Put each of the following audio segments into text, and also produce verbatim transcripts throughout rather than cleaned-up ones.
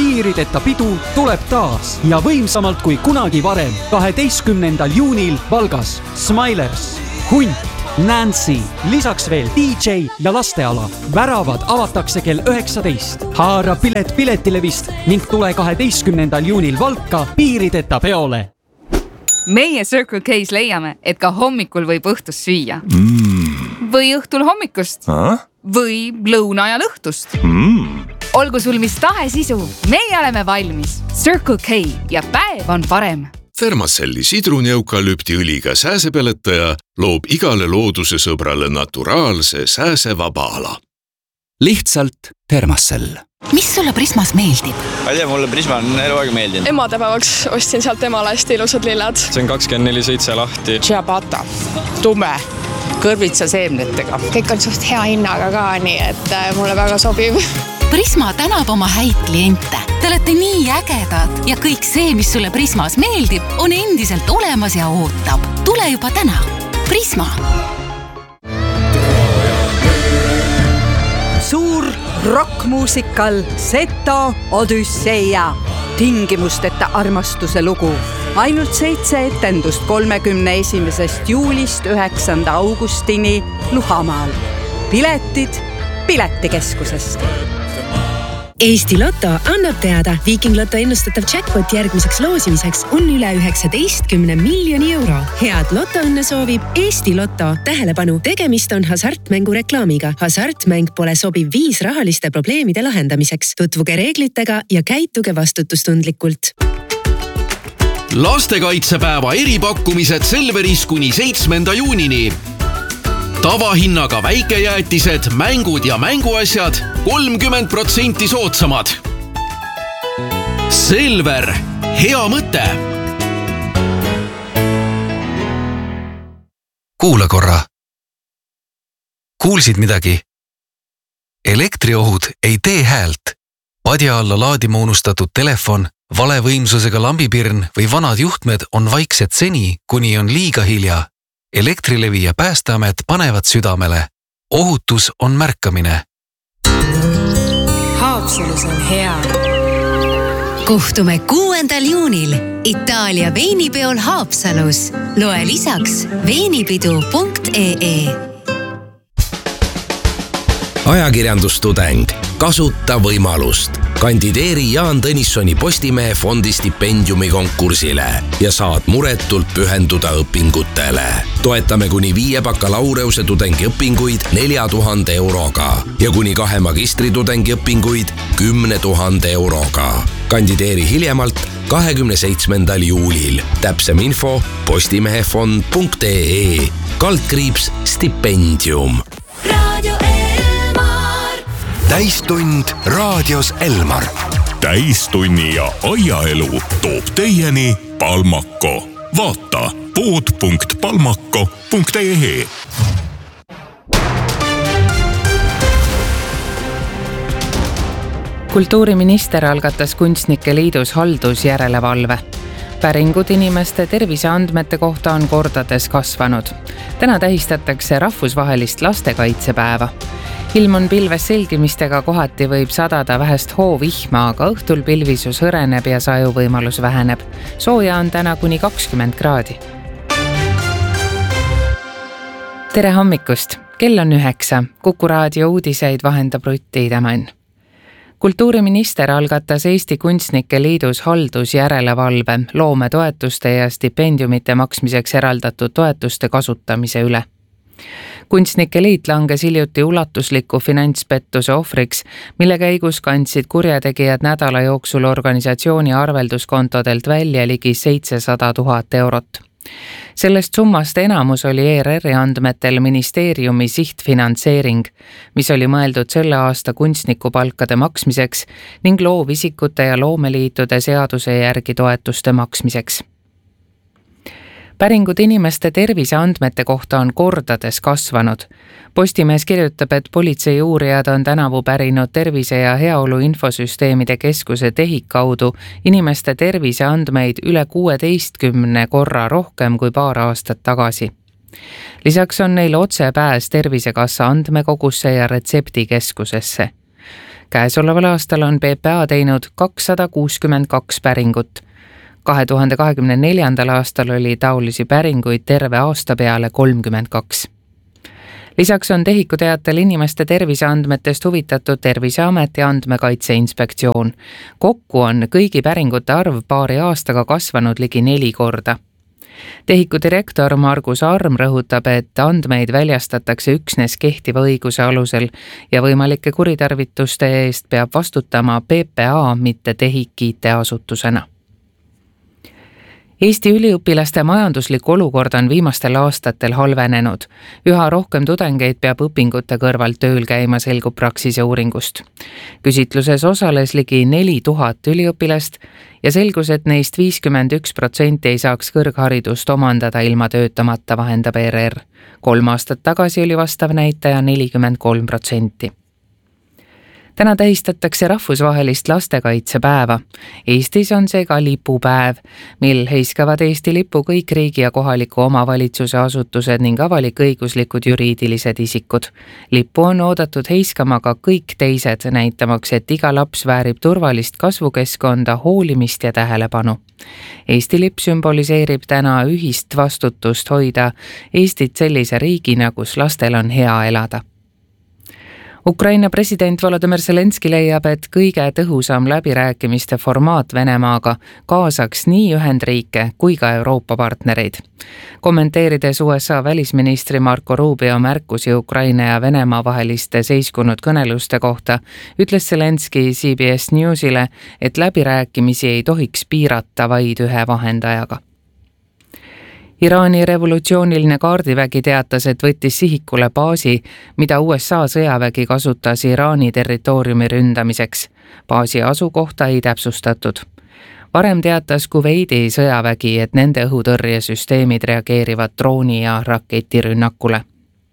piirideta pidu tuleb taas ja võimsamalt kui kunagi varem. kaheteistkümnendal juunil Valgas Smilers, Hunt, Nancy, lisaks veel D J ja lasteala. Väravad avatakse kell üheksateist. Haara pilet piletilevist ning tule kaheteistkümnendal juunil Valka piirideta peole. Meie Circle K's leiame, et ka hommikul võib õhtust süüa. Mm. Või õhtul hommikust. Ah? Või lõuna ajal õhtust. Mm. Olgu sul mis tahes isu, meie oleme valmis. Circle K ja päev on parem. Thermacelli sidruneukalüptiõliga sääsepeletaja loob igale looduse sõbrale naturaalse sääsevaba ala. Lihtsalt Thermacell. Mis sulle Prismas meeldib? Ma ei tea, mulle Prisma on elu aega meeldinud. Emadepäevaks ostsin sealt emale hästi ilusad lilled. See on kakskümmend neli seitse lahti. Ciabatta, tume, kõrvitsa seemnetega. Kõik on suht hea hinnaga ka, nii et mulle väga sobib. Prisma tänab oma häid kliente. Te olete nii ägedad ja kõik see, mis sulle Prismas meeldib, on endiselt olemas ja ootab. Tule juba täna. Prisma. Suur rockmuusikal Seto Odüsseia. Tingimusteta armastuse lugu. Ainult seitse etendust kolmekümne esimesest juulist üheksanda augustini Luhamaal. Piletid Piletikeskusest. Eesti Lotto annab teada, Viking Lotto ennustatav jackpot järgmiseks loosimiseks on üle üheksateistkümne miljoni euro. Head lotoõnne soovib Eesti Lotto. Tähelepanu, tegemist on hasartmängu reklaamiga. Hasartmäng pole sobiv viis rahaliste probleemide lahendamiseks. Tutvuge reeglitega ja käituge vastutustundlikult. Lastekaitsepäeva eripakkumised Selveris kuni seitsmenda juunini. Tavahinnaga väikejäätised, mängud ja mänguasjad kolmkümmend protsenti soodsamad. Selver, hea mõte! Kuula korra. Kuulsid midagi? Elektriohud ei tee häält. Padja alla laadima unustatud telefon, valevõimsusega lambipirn või vanad juhtmed on vaiksed seni, kuni on liiga hilja. Elektrilevi ja Päästeamet panevad südamele. Ohutus on märkamine. Haapsalus on hea. Kohtume kuuendal juunil Itaalia veinipeol Haapsalus. Loe lisaks veinipidu punkt ee. Ajakirjandustudeng. Kasuta võimalust. Kandideeri Jaan Tõnissoni Postimehe fondi stipendiumi konkursile ja saad muretult pühenduda õpingutele. Toetame kuni viie bakalaureuse tudengi õpinguid nelja tuhande euroga ja kuni kahe magistritudengi õpinguid kümne tuhande euroga. Kandideeri hiljemalt kahekümne seitsmendal juulil. Täpsem info postimehefond punkt ee. Kaldkriips stipendium. Täistund raadios Elmar. Täistunni ja aiaelu toob teieni Palmako. Vaata pood punkt palmako punkt ee. Kultuuriminister algatas Kunstnike Liidus haldusjärelevalve. Päringud inimeste terviseandmete kohta on kordades kasvanud. Täna tähistatakse rahvusvahelist lastekaitsepäeva. Ilm on pilves selgimistega, kohati võib sadada vähest hoovihma, aga õhtul pilvisus hõreneb ja sajuvõimalus väheneb. Sooja on täna kuni kakskümmend kraadi. Tere hommikust! Kell on üheksa. Kuku raadio uudiseid vahendab Rutti Idemann. Kultuuriminister algatas Eesti Kunstnike Liidus haldusjärelevalve loometoetuste ja stipendiumite maksmiseks eraldatud toetuste kasutamise üle. Kunstnike Liit langes hiljuti ulatusliku finantspettuse ohvriks, mille käigus kandsid kurjategijad nädala jooksul organisatsiooni arvelduskontodelt välja ligi seitsesada tuhat eurot. Sellest summast enamus oli E R R-i andmetel ministeeriumi sihtfinantseering, mis oli mõeldud selle aasta kunstnikupalkade maksmiseks ning loovisikute ja loomeliitude seaduse järgi toetuste maksmiseks. Päringud inimeste terviseandmete kohta on kordades kasvanud. Postimees kirjutab, et politsei uurijad on tänavu pärinud tervise- ja heaolu infosüsteemide keskuse tehik kaudu inimeste terviseandmeid üle kuueteistkümne korra rohkem kui paar aastat tagasi. Lisaks on neil otsepääs Tervisekassa andmekogusse ja retseptikeskusesse. Käesoleval aastal on P P A teinud kakssada kuuskümmend kaks päringut. kahe tuhande kahekümne neljandal aastal oli taolisi päringuid terve aasta peale kolmkümmend kaks. Lisaks on Tehiku teatel inimeste terviseandmetest huvitatud Terviseamet ja Andmekaitse Inspektsioon. Kokku on kõigi päringute arv paari aastaga kasvanud ligi neli korda. Tehiku direktor Margus Arm rõhutab, et andmeid väljastatakse üksnes kehtiva õiguse alusel ja võimalike kuritarvituste eest peab vastutama P P A, mitte Tehik I T-asutusena. Eesti üliõpilaste majanduslik olukord on viimastel aastatel halvenenud. Üha rohkem tudengeid peab õpingute kõrval tööl käima, selgub Praxise uuringust. Küsitluses osales ligi neli tuhat üliõpilast ja selgus, et neist viiskümmend üks protsenti ei saaks kõrgharidust omandada ilma töötamata, vahendab E R R. Kolm aastat tagasi oli vastav näitaja nelikümmend kolm protsenti. Täna tähistatakse rahvusvahelist lastekaitsepäeva. Eestis on see ka lipupäev, mil heiskavad Eesti lipu kõik riigi ja kohaliku omavalitsuse asutused ning avalik-õiguslikud juriidilised isikud. Lippu on oodatud heiskama ka kõik teised, näitamaks, et iga laps väärib turvalist kasvukeskkonda, hoolimist ja tähelepanu. Eesti lipp sümboliseerib täna ühist vastutust hoida Eestit sellise riigina, kus lastel on hea elada. Ukraina president Volodymyr Zelenski leiab, et kõige tõhusam läbirääkimiste formaat Venemaaga kaasaks nii Ühendriike kui ka Euroopa partnereid. Kommenteerides U S A välisministri Marco Rubio märkusi Ukraina ja Venemaa vaheliste seiskunud kõneluste kohta, ütles Zelenski C B S Newsile, et läbirääkimisi ei tohiks piirata vaid ühe vahendajaga. Iraani revolutsiooniline kaardivägi teatas, et võttis sihikule baasi, mida U S A sõjavägi kasutas Iraani territooriumi ründamiseks. Baasi asukohta ei täpsustatud. Varem teatas Kuveidi sõjavägi, et nende õhutõrjesüsteemid reageerivad drooni ja raketirünnakule.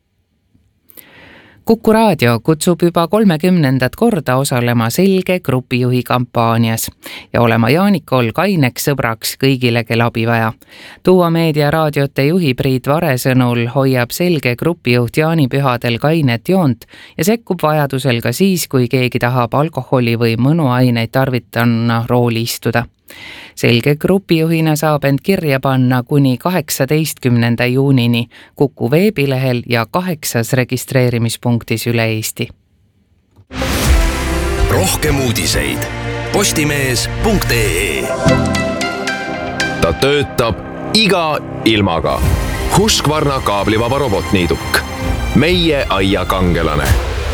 Kuku raadio kutsub juba kolmekümnendat korda osalema Selge grupijuhi kampaanias ja olema Jaanikol kaineks sõbraks kõigile, kel abi vaja. Tuua Meedia raadiote juhi Priit Vare sõnul hoiab Selge grupijuht jaanipühadel kainet joont ja sekkub vajadusel ka siis, kui keegi tahab alkoholi või mõnuaineid tarvitana rooli istuda. Selge grupijuhina saab end kirja panna kuni kaheksateistkümnenda juunini Kuku veebilehel ja kaheksas registreerimispunktis üle Eesti. Rohkem uudiseid postimees punkt ee. Ta töötab iga ilmaga. Husqvarna kaablivaba robotniiduk. Meie aia kangelane.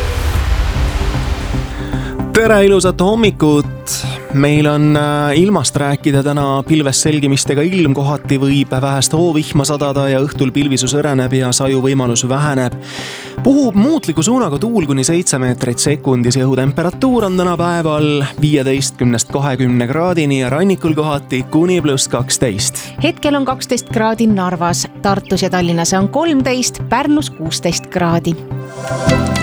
Tere ilusat hommikut! Meil on ilmast rääkida täna pilves selgimistega ilm, kohati võib vähest hoovihma sadada ja õhtul pilvisus õreneb ja saju võimalus väheneb. Puhub muutliku suunaga tuul kuni seitse meetrit sekundis ja õhutemperatuur on täna päeval viieteistkümnest kahekümne kraadini ja rannikul kohati kuni pluss kaksteist. Hetkel on kaksteist kraadi Narvas, Tartus ja Tallinnas on kolmteist, Pärnus kuusteist kraadi.